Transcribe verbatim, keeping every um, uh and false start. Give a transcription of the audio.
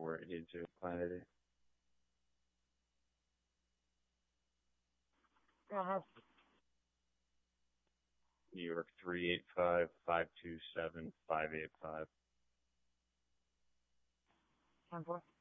four eight zero Planet. Go ahead. New York three eight five five two seven five eight five. ten four.